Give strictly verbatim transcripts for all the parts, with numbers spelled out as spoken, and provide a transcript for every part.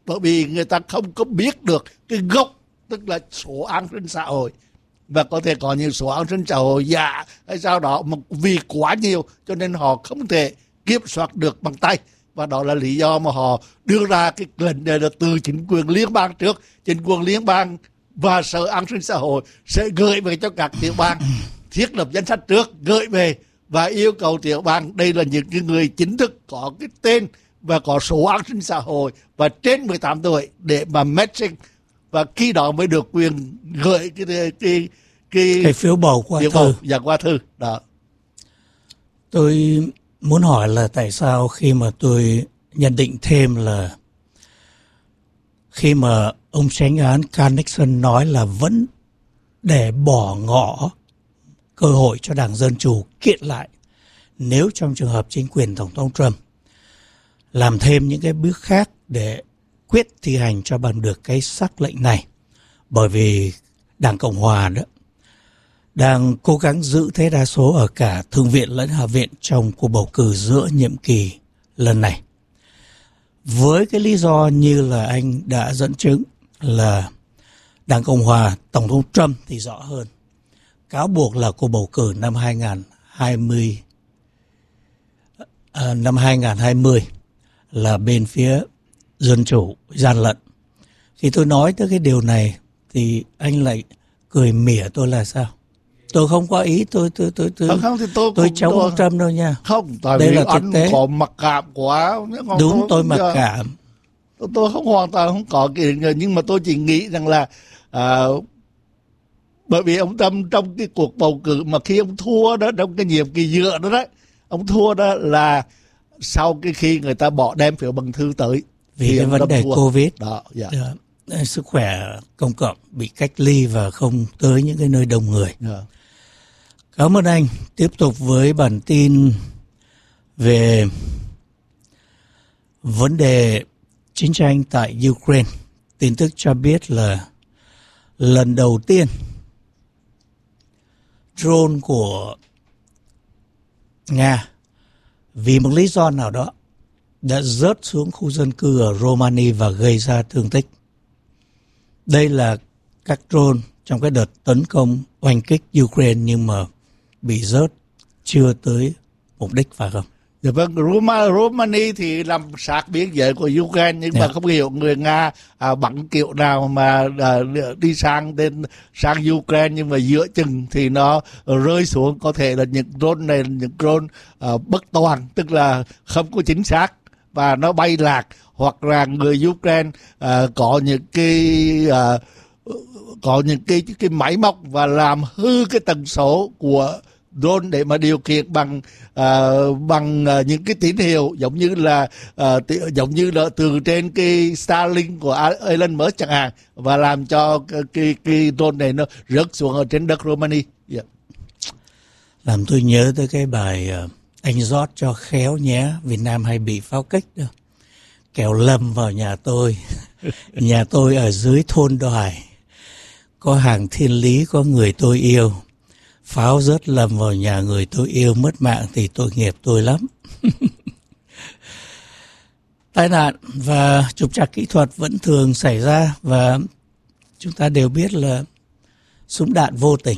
bởi vì người ta không có biết được cái gốc, tức là số an sinh xã hội, và có thể có những số an sinh xã hội giả hay sao đó, mà vì quá nhiều cho nên họ không thể kiểm soát được bằng tay. Và đó là lý do mà họ đưa ra cái lệnh này là từ chính quyền liên bang trước. Chính quyền liên bang và Sở An sinh xã hội sẽ gửi về cho các tiểu bang, thiết lập danh sách trước, gửi về và yêu cầu tiểu bang, đây là những cái người chính thức có cái tên và có số an sinh xã hội và trên mười tám tuổi để mà matching, và khi đó mới được quyền gửi cái cái cái, cái, cái phiếu bầu qua phiếu thư. bầu, dạ, qua thư đó. Tôi muốn hỏi là tại sao khi mà tôi nhận định thêm là khi mà ông chánh án Carl Nixon nói là vẫn để bỏ ngỏ cơ hội cho Đảng Dân Chủ kiện lại nếu trong trường hợp chính quyền Tổng thống Trump làm thêm những cái bước khác để quyết thi hành cho bằng được cái sắc lệnh này, bởi vì Đảng Cộng Hòa đó đang cố gắng giữ thế đa số ở cả Thượng viện lẫn Hạ viện trong cuộc bầu cử giữa nhiệm kỳ lần này. Với cái lý do như là anh đã dẫn chứng là Đảng Cộng Hòa, Tổng thống Trump thì rõ hơn, cáo buộc là cuộc bầu cử năm hai không hai không à, năm hai không hai không là bên phía Dân Chủ gian lận. Khi tôi nói tới cái điều này thì anh lại cười mỉa tôi là sao? Tôi không có ý tôi tôi tôi tôi không, không, thì tôi, tôi chống tôi... ông Trump đâu nha. Không, tại đây vì là anh thực tế. có mặc cảm quá. Đúng, tôi, tôi mặc giờ... cảm. Tôi, tôi không hoàn toàn không có cái, nhưng mà tôi chỉ nghĩ rằng là à, bởi vì ông Trump trong cái cuộc bầu cử mà khi ông thua đó, trong cái nhiệm kỳ giữa đó đấy, ông thua đó là sau cái khi người ta bỏ đem phiếu bằng thư tới vì cái vấn đề thua. Covid đó, dạ. Đó, sức khỏe công cộng bị cách ly và không tới những cái nơi đông người. Dạ. Cảm ơn anh. Tiếp tục với bản tin về vấn đề chiến tranh tại Ukraine. Tin tức cho biết là lần đầu tiên drone của Nga vì một lý do nào đó đã rớt xuống khu dân cư ở Romania và gây ra thương tích. Đây là các drone trong cái đợt tấn công oanh kích Ukraine nhưng mà bị rớt chưa tới mục đích, phải không? Dạ vâng, Romania thì nằm sát biên giới của Ukraine, nhưng yeah. mà không hiểu người Nga à, bắn kiểu nào mà à, đi sang đến sang Ukraine, nhưng mà giữa chừng thì nó rơi xuống. Có thể là những drone này là những drone à, bất toàn, tức là không có chính xác và nó bay lạc, hoặc là người Ukraine à, có những cái à, có những cái cái máy móc và làm hư cái tần số của drone để mà điều khiển bằng uh, bằng uh, những cái tín hiệu giống như là uh, t- giống như là từ trên cái Starlink của Elon Musk chẳng hạn, và làm cho cái cái, cái drone này nó rớt xuống ở trên đất Romania. Yeah. Làm tôi nhớ tới cái bài uh, anh rót cho khéo nhé, Việt Nam hay bị pháo kích đâu, kẻo lầm vào nhà tôi. Nhà tôi ở dưới thôn Đoài, có hàng thiên lý, có người tôi yêu. Pháo rớt lầm vào nhà người tôi yêu, mất mạng thì tội nghiệp tôi lắm. Tai nạn và trục trặc kỹ thuật vẫn thường xảy ra, và chúng ta đều biết là súng đạn vô tình.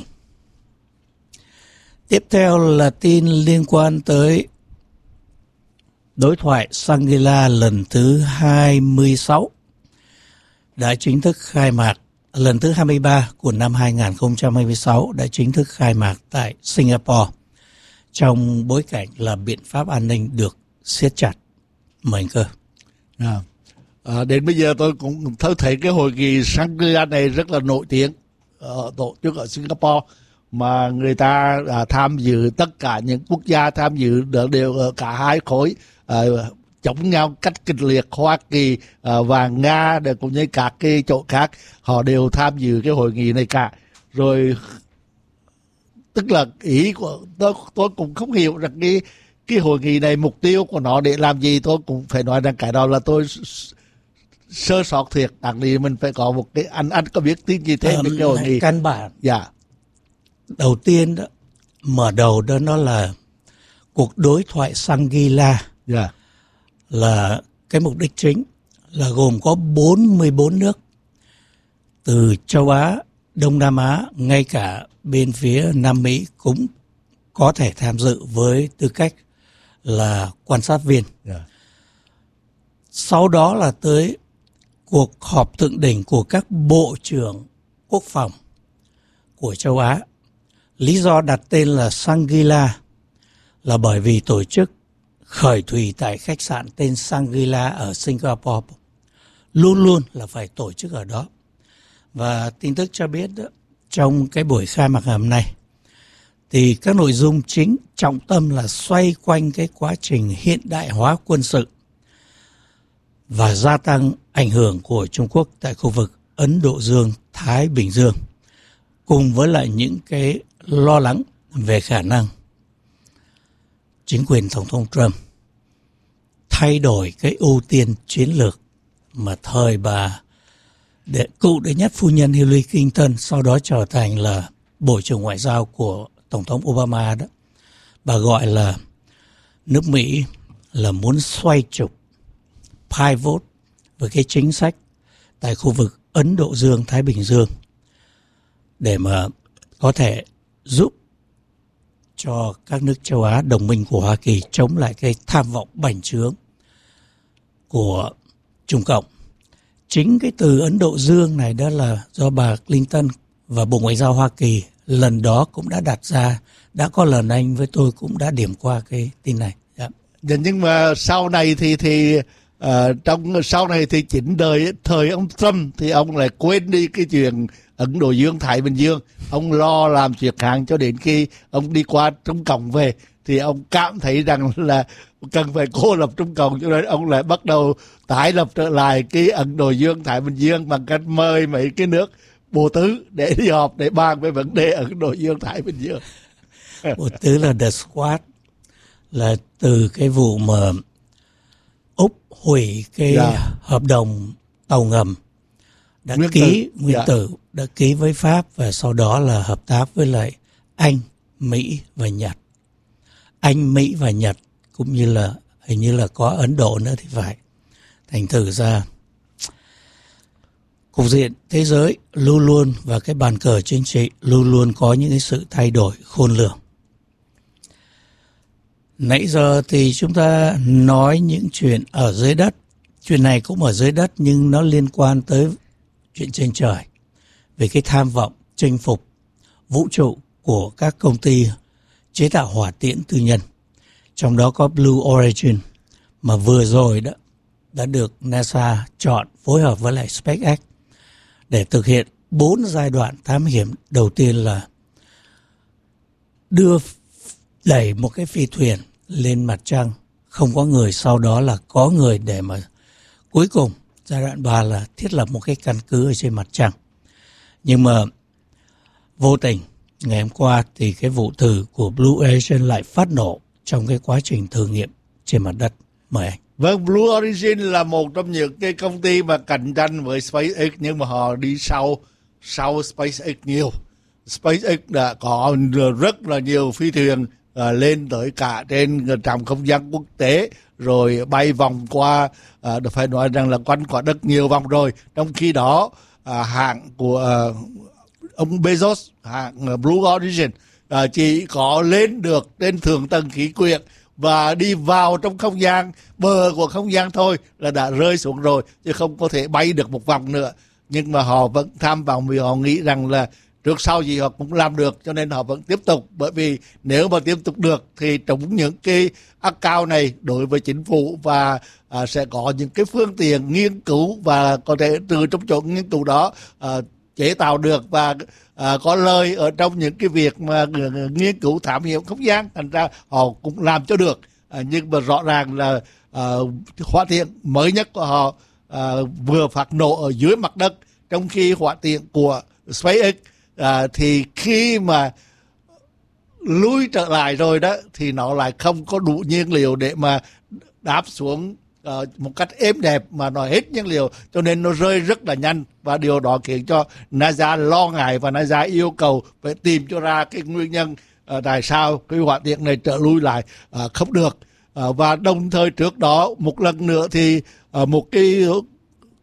Tiếp theo là tin liên quan tới đối thoại Shangri-La lần thứ hai mươi sáu đã chính thức khai mạc. Lần thứ hai mươi ba của năm hai không hai sáu đã chính thức khai mạc tại Singapore trong bối cảnh là biện pháp an ninh được siết chặt. Mời anh Cơ. À, à, đến bây giờ tôi cũng thấy cái hội nghị Shangri-La này rất là nổi tiếng, ở tổ chức ở Singapore, mà người ta à, tham dự, tất cả những quốc gia tham dự đều ở cả hai khối à, chống nhau cách kịch liệt. Hoa Kỳ à, và Nga đều cũng như các cái chỗ khác, họ đều tham dự cái hội nghị này cả. Rồi tức là ý của tôi, tôi cũng không hiểu rằng cái cái hội nghị này mục tiêu của nó để làm gì. Tôi cũng phải nói rằng cái đó là tôi sơ sót thiệt. Đáng lý mình phải có một cái, anh anh có biết tin gì thêm về cái hội nghị căn bản. Dạ. Đầu tiên đó, mở đầu đó nó là cuộc đối thoại Shangri-La. Dạ. Là cái mục đích chính là gồm có bốn mươi bốn nước từ châu Á, Đông Nam Á, ngay cả bên phía Nam Mỹ cũng có thể tham dự với tư cách là quan sát viên. Yeah. Sau đó là tới cuộc họp thượng đỉnh của các bộ trưởng quốc phòng của châu Á. Lý do đặt tên là Shangri-La là bởi vì tổ chức khởi thủy tại khách sạn tên Shangri-La ở Singapore luôn luôn là phải tổ chức ở đó. Và tin tức cho biết đó, trong cái buổi khai mạc hôm nay thì các nội dung chính trọng tâm là xoay quanh cái quá trình hiện đại hóa quân sự và gia tăng ảnh hưởng của Trung Quốc tại khu vực Ấn Độ Dương, Thái Bình Dương, cùng với lại những cái lo lắng về khả năng chính quyền Tổng thống Trump thay đổi cái ưu tiên chiến lược mà thời bà để cựu đệ nhất phu nhân Hillary Clinton sau đó trở thành là Bộ trưởng Ngoại giao của Tổng thống Obama đó. Bà gọi là nước Mỹ là muốn xoay trục, pivot với cái chính sách tại khu vực Ấn Độ Dương, Thái Bình Dương để mà có thể giúp cho các nước châu Á đồng minh của Hoa Kỳ chống lại cái tham vọng bành trướng của Trung Cộng. Chính cái từ Ấn Độ Dương này đó là do bà Clinton và Bộ Ngoại giao Hoa Kỳ lần đó cũng đã đặt ra, đã có lần anh với tôi cũng đã điểm qua cái tin này. Yeah. Nhưng mà sau này thì thì uh, trong sau này thì chính đời thời ông Trump thì ông lại quên đi cái chuyện Ấn Độ Dương, Thái Bình Dương. Ông lo làm chuyện hàng cho đến khi ông đi qua Trung Cộng về thì ông cảm thấy rằng là cần phải cô lập Trung Cộng, cho nên ông lại bắt đầu tái lập trở lại cái Ấn Độ Dương, Thái Bình Dương bằng cách mời mấy cái nước bộ tứ để đi họp để bàn về vấn đề Ấn Độ Dương, Thái Bình Dương. Bộ tứ là The Squad, là từ cái vụ mà Úc hủy cái yeah. hợp đồng tàu ngầm đã nguyên ký tử. nguyên yeah. tử đã ký với Pháp và sau đó là hợp tác với lại Anh, Mỹ và Nhật. Anh, Mỹ và Nhật cũng như là hình như là có Ấn Độ nữa thì phải. Thành thử ra cục diện thế giới luôn luôn và cái bàn cờ chính trị luôn luôn có những cái sự thay đổi khôn lường. Nãy giờ thì chúng ta nói những chuyện ở dưới đất. Chuyện này cũng ở dưới đất nhưng nó liên quan tới chuyện trên trời. Về cái tham vọng chinh phục vũ trụ của các công ty chế tạo hỏa tiễn tư nhân. Trong đó có Blue Origin mà vừa rồi đó đã được NASA chọn phối hợp với lại SpaceX để thực hiện bốn giai đoạn thám hiểm. Đầu tiên là đưa đẩy một cái phi thuyền lên mặt trăng, không có người, sau đó là có người để mà cuối cùng giai đoạn ba là thiết lập một cái căn cứ ở trên mặt trăng. Nhưng mà vô tình ngày hôm qua thì cái vụ thử của Blue Origin lại phát nổ trong cái quá trình thử nghiệm trên mặt đất. Mời anh. Vâng, Blue Origin là một trong những cái công ty mà cạnh tranh với SpaceX, nhưng mà họ đi sau sau SpaceX nhiều. SpaceX đã có rất là nhiều phi thuyền à, lên tới cả trên trạm không gian quốc tế, rồi bay vòng qua, à, phải nói rằng là quanh quả đất nhiều vòng rồi. Trong khi đó à, hãng của à, ông Bezos, hãng Blue Origin à, chỉ có lên được trên thượng tầng khí quyển và đi vào trong không gian, bờ của không gian thôi là đã rơi xuống rồi, chứ không có thể bay được một vòng nữa. Nhưng mà họ vẫn tham vọng vì họ nghĩ rằng là trước sau gì họ cũng làm được, cho nên họ vẫn tiếp tục. Bởi vì nếu mà tiếp tục được thì trong những cái ác cao này đối với chính phủ và à, sẽ có những cái phương tiện nghiên cứu và có thể từ trong chỗ nghiên cứu đó à, chế tạo được và à, có lời ở trong những cái việc mà nghiên cứu thám hiểm không gian, thành ra họ cũng làm cho được. À, nhưng mà rõ ràng là à, hỏa tiễn mới nhất của họ à, vừa phát nổ ở dưới mặt đất, trong khi hỏa tiễn của SpaceX à, thì khi mà lui trở lại rồi đó thì nó lại không có đủ nhiên liệu để mà đáp xuống uh, một cách êm đẹp, mà nó hết nhiên liệu, cho nên nó rơi rất là nhanh. Và điều đó khiến cho NASA lo ngại và NASA yêu cầu phải tìm cho ra cái nguyên nhân uh, tại sao cái hỏa tiễn này trở lui lại uh, không được. Uh, và đồng thời trước đó một lần nữa thì uh, một cái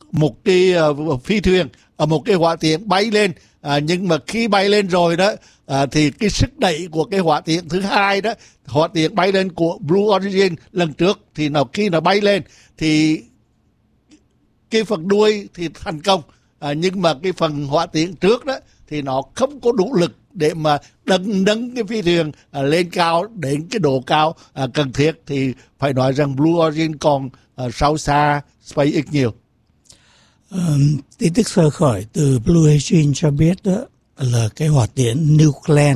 một cái uh, phi thuyền, uh, một cái hỏa tiễn bay lên, uh, nhưng mà khi bay lên rồi đó uh, thì cái sức đẩy của cái hỏa tiễn thứ hai đó, hỏa tiễn bay lên của Blue Origin lần trước, thì nó khi nó bay lên thì cái phần đuôi thì thành công, uh, nhưng mà cái phần hỏa tiễn trước đó thì nó không có đủ lực để mà nâng nâng cái phi thuyền uh, lên cao đến cái độ cao uh, cần thiết, thì phải nói rằng Blue Origin còn uh, sau xa SpaceX nhiều. Um, tin tức sơ khởi từ Blue Origin cho biết đó là cái hỏa tiễn New Glenn,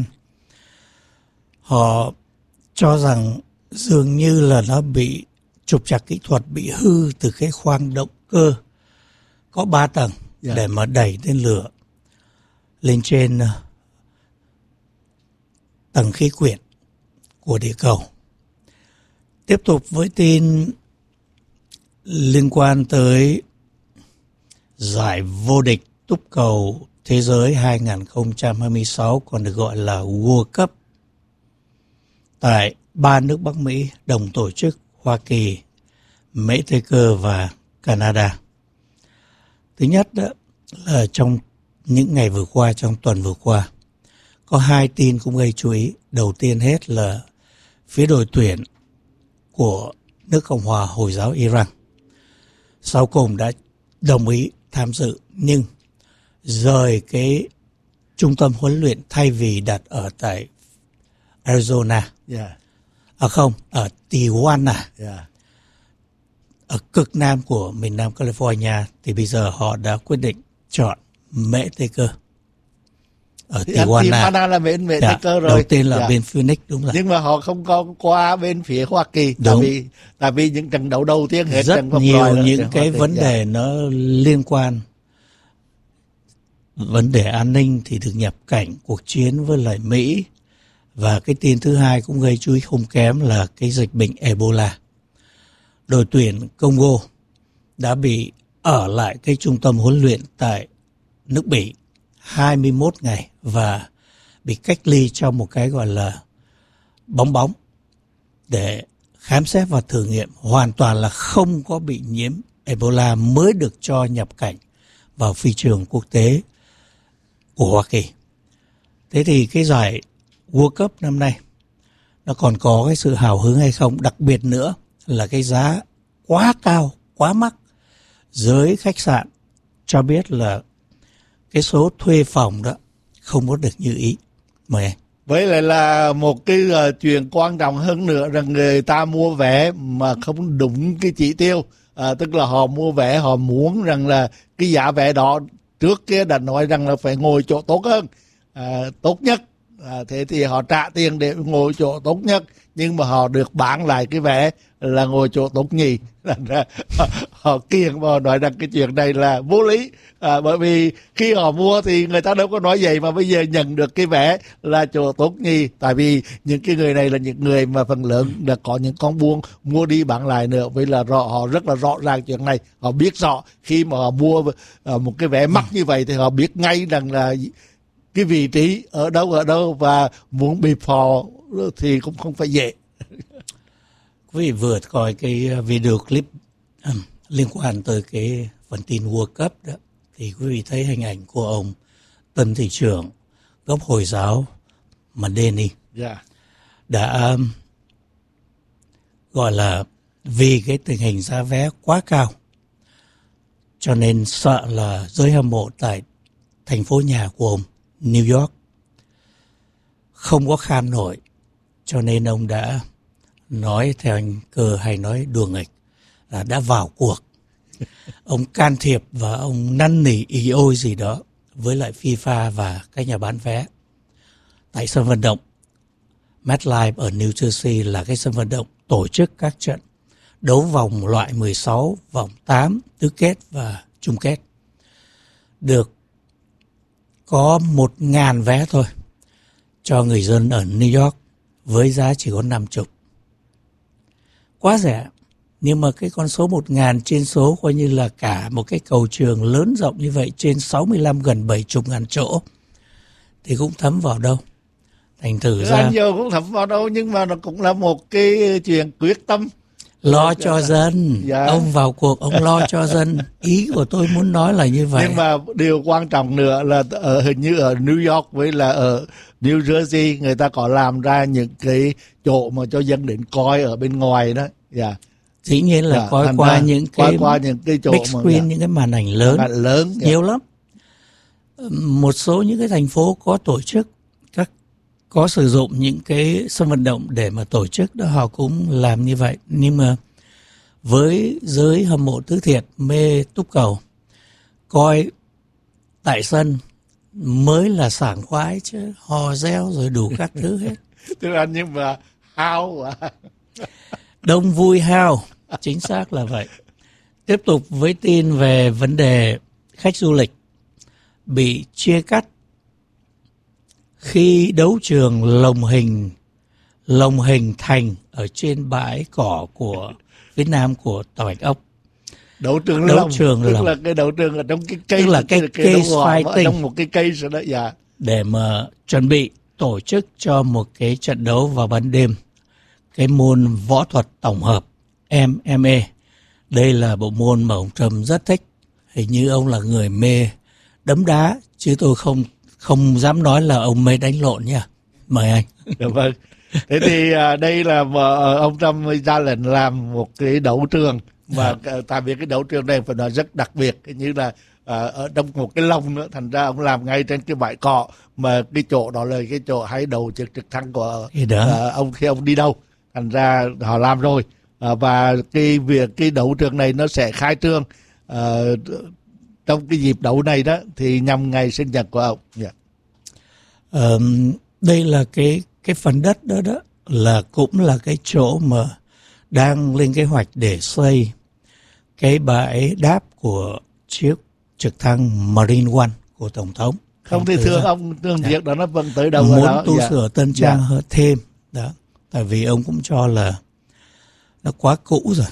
họ cho rằng dường như là nó bị trục trặc kỹ thuật, bị hư từ cái khoang động cơ có ba tầng yeah. để mà đẩy tên lửa lên trên uh, tầng khí quyển của địa cầu. Tiếp tục với tin liên quan tới giải vô địch túp cầu thế giới hai không hai sáu, còn được gọi là World Cup, tại ba nước Bắc Mỹ đồng tổ chức: Hoa Kỳ, Mexico và Canada. Thứ nhất đó là trong những ngày vừa qua, trong tuần vừa qua, có hai tin cũng gây chú ý. Đầu tiên hết là phía đội tuyển của nước Cộng hòa Hồi giáo Iran sau cùng đã đồng ý tham dự, nhưng rời cái trung tâm huấn luyện thay vì đặt ở tại Arizona, yeah. à không, ở Tijuana, yeah. ở cực nam của miền Nam California, thì bây giờ họ đã quyết định chọn Mexico. Ở Tijuana. Tijuana là bên Mexico dạ, rồi. Đầu tiên là dạ. bên Phoenix, đúng rồi. Nhưng mà họ không có qua bên phía Hoa Kỳ, đúng. tại vì tại vì những trận đấu đầu tiên hết rất trận nhiều những cái vấn đề dạ. nó liên quan vấn đề an ninh thì được nhập cảnh, cuộc chiến với lại Mỹ, và cái tin thứ hai cũng gây chú ý không kém là cái dịch bệnh Ebola. Đội tuyển Congo đã bị ở lại cái trung tâm huấn luyện tại nước Bỉ hai mươi mốt ngày và bị cách ly trong một cái gọi là bóng bóng để khám xét và thử nghiệm hoàn toàn là không có bị nhiễm Ebola mới được cho nhập cảnh vào phi trường quốc tế của Hoa Kỳ. Thế thì cái giải World Cup năm nay nó còn có cái sự hào hứng hay không? Đặc biệt nữa là cái giá quá cao, quá mắc. Giới khách sạn cho biết là cái số thuê phòng đó không có được như ý. Mời anh. Với lại là một cái uh, chuyện quan trọng hơn nữa rằng người ta mua vé mà không đúng cái chỉ tiêu, uh, tức là họ mua vé họ muốn rằng là cái giá vé đó trước kia đã nói rằng là phải ngồi chỗ tốt hơn, uh, tốt nhất. À, thế thì họ trả tiền để ngồi chỗ tốt nhất, nhưng mà họ được bán lại cái vé là ngồi chỗ tốt nhì. họ, họ kiêng và nói rằng cái chuyện này là vô lý, à, bởi vì khi họ mua thì người ta đâu có nói vậy, mà bây giờ nhận được cái vé là chỗ tốt nhì. Tại vì những cái người này là những người mà phần lớn đã có những con buôn mua đi bán lại nữa, với là rõ, họ rất là rõ ràng chuyện này. Họ biết rõ khi mà họ mua uh, một cái vé mắc như vậy thì họ biết ngay rằng là cái vị trí ở đâu ở đâu, và muốn bị phò thì cũng không phải dễ. Quý vị vừa coi cái video clip um, liên quan tới cái phần tin World Cup đó, thì quý vị thấy hình ảnh của ông tân thị trưởng gốc Hồi giáo Madeni yeah. đã um, gọi là vì cái tình hình giá vé quá cao cho nên sợ là giới hâm mộ tại thành phố nhà của ông New York không có kham nổi, cho nên ông đã nói, theo anh Cơ hay nói đùa nghịch, là đã vào cuộc. Ông can thiệp và ông năn nỉ ý ôi gì đó với lại FIFA và các nhà bán vé. Tại sân vận động MetLife ở New Jersey là cái sân vận động tổ chức các trận đấu vòng loại mười sáu, vòng tám, tứ kết và chung kết. Được có một ngàn vé thôi cho người dân ở New York với giá chỉ có năm chục. Quá rẻ. Nhưng mà cái con số một ngàn trên số coi như là cả một cái cầu trường lớn rộng như vậy, trên sáu mươi lăm gần bảy mươi ngàn chỗ, thì cũng thấm vào đâu. Thành thử ra nhiều cũng thấm vào đâu, nhưng mà nó cũng là một cái chuyện quyết tâm. Lo cho dân, dạ. Ông vào cuộc, ông lo cho dân. Ý của tôi muốn nói là như vậy. Nhưng mà điều quan trọng nữa là ở, hình như ở New York với là ở New Jersey người ta có làm ra những cái chỗ mà cho dân đến coi ở bên ngoài đó. Dạ. Dĩ nhiên là dạ, coi qua ra, những cái qua những cái chỗ big screen, dạ. Những cái màn ảnh lớn, màn ảnh lớn dạ. Nhiều lắm. Một số những cái thành phố có tổ chức các có sử dụng những cái sân vận động để mà tổ chức đó, họ cũng làm như vậy. Nhưng mà với giới hâm mộ tứ thiệt mê túc cầu, coi tại sân mới là sảng khoái chứ, hò reo rồi đủ các thứ hết. Tức là nhưng mà hao à. Đông vui hao, chính xác là vậy. Tiếp tục với tin về vấn đề khách du lịch bị chia cắt khi đấu trường lồng hình lồng hình thành ở trên bãi cỏ của phía nam của Tàu Bạch Ốc. Đấu trường đấu lồng, trường tức lồng. là cái đấu trường ở trong cái cây, tức là cái, cái case fighting, trong một cái cây rồi đó, dạ. Để mà chuẩn bị tổ chức cho một cái trận đấu vào ban đêm, cái môn võ thuật tổng hợp em em a. Đây là bộ môn mà ông Trump rất thích. Hình như ông là người mê đấm đá, chứ tôi không không dám nói là ông mê đánh lộn nha. Mời anh. Dạ vâng. Thế thì à, đây là mà, ông Trump ra lệnh làm một cái đấu trường mà à. tại vì cái đấu trường này phải nói rất đặc biệt, như là à, ở trong một cái lồng nữa, thành ra ông làm ngay trên cái bãi cỏ, mà cái chỗ đó là cái chỗ hay đầu trực trực thăng của à, ông khi ông đi đâu, thành ra họ làm rồi. À, và cái việc cái đấu trường này nó sẽ khai trương à, trong cái dịp đấu này đó, thì nhằm ngày sinh nhật của ông. Yeah. À, đây là cái cái phần đất đó đó là cũng là cái chỗ mà đang lên kế hoạch để xây cái bãi đáp của chiếc trực thăng Marine One của Tổng thống. Không thì thưa ông, thương dạ. việc đó nó vẫn tới đâu muốn đó. tu dạ. sửa tân trang dạ. thêm đó, tại vì ông cũng cho là nó quá cũ rồi.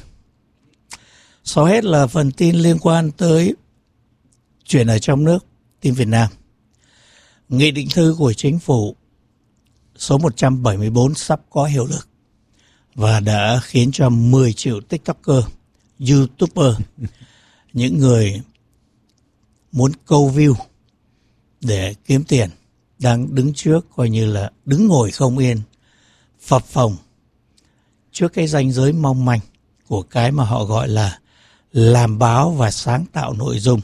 Sau hết là phần tin liên quan tới chuyện ở trong nước, tin Việt Nam. Nghị định thư của chính phủ số một trăm bảy mươi tư sắp có hiệu lực và đã khiến cho mười triệu TikToker, YouTuber, những người muốn câu view để kiếm tiền, đang đứng trước coi như là đứng ngồi không yên, phập phồng trước cái ranh giới mong manh của cái mà họ gọi là làm báo và sáng tạo nội dung.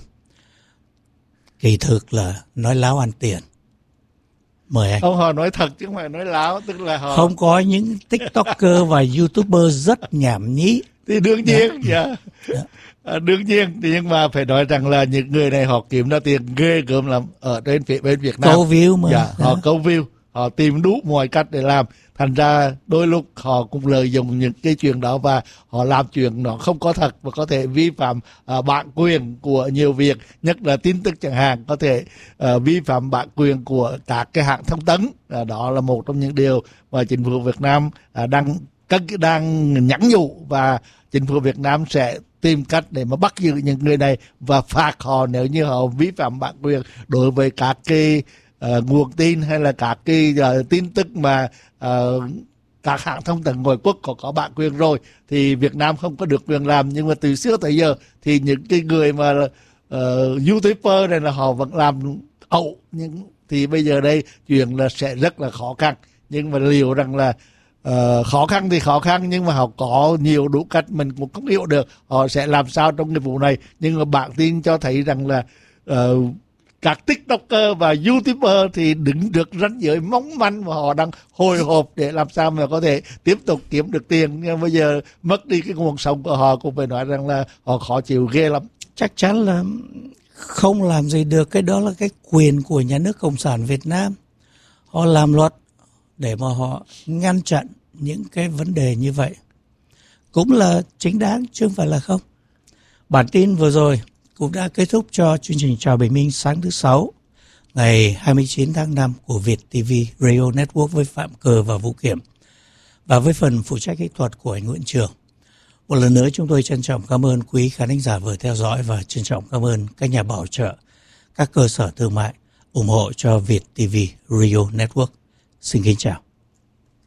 Kỳ thực là nói láo ăn tiền. Mời anh. Ông họ nói thật chứ không phải nói láo, tức là họ không có những TikToker và YouTuber rất nhảm nhí. Thì đương nhiên, dạ. dạ. À, đương nhiên, nhưng mà phải nói rằng là những người này họ kiếm ra tiền ghê gớm lắm ở trên phía bên Việt Nam. Câu view mà. Dạ, họ câu view, họ tìm đủ mọi cách để làm. Thành ra đôi lúc họ cũng lợi dụng những cái chuyện đó và họ làm chuyện nó không có thật và có thể vi phạm uh, bản quyền của nhiều việc, nhất là tin tức chẳng hạn, có thể uh, vi phạm bản quyền của các cái hãng thông tấn. Uh, đó là một trong những điều mà chính phủ Việt Nam uh, đang đang nhắn nhủ, và chính phủ Việt Nam sẽ tìm cách để mà bắt giữ những người này và phạt họ nếu như họ vi phạm bản quyền đối với các cái Uh, nguồn tin hay là các cái uh, tin tức mà uh, các hãng thông tấn ngoại quốc có có bản quyền rồi thì Việt Nam không có được quyền làm. Nhưng mà từ xưa tới giờ thì những cái người mà uh, YouTuber này là họ vẫn làm ẩu, nhưng thì bây giờ đây chuyện là sẽ rất là khó khăn. Nhưng mà liệu rằng là uh, khó khăn thì khó khăn, nhưng mà họ có nhiều đủ cách mình cũng không hiểu được họ sẽ làm sao trong cái vụ này. Nhưng mà bản tin cho thấy rằng là uh, các TikToker và YouTuber thì đứng được ranh giới mong manh mà họ đang hồi hộp để làm sao mà có thể tiếp tục kiếm được tiền. Nhưng bây giờ mất đi cái nguồn sống của họ cũng phải nói rằng là họ khó chịu ghê lắm. Chắc chắn là không làm gì được, cái đó là cái quyền của nhà nước Cộng sản Việt Nam. Họ làm luật để mà họ ngăn chặn những cái vấn đề như vậy. Cũng là chính đáng chứ không phải là không. Bản tin vừa rồi cũng đã kết thúc cho chương trình Chào Bình Minh sáng thứ Sáu, ngày hai mươi chín tháng năm của Việt ti vi Radio Network với Phạm Cờ và Vũ Kiểm, và với phần phụ trách kỹ thuật của anh Nguyễn Trường. Một lần nữa chúng tôi trân trọng cảm ơn quý khán thính giả vừa theo dõi và trân trọng cảm ơn các nhà bảo trợ, các cơ sở thương mại ủng hộ cho Việt ti vi Radio Network. Xin kính chào.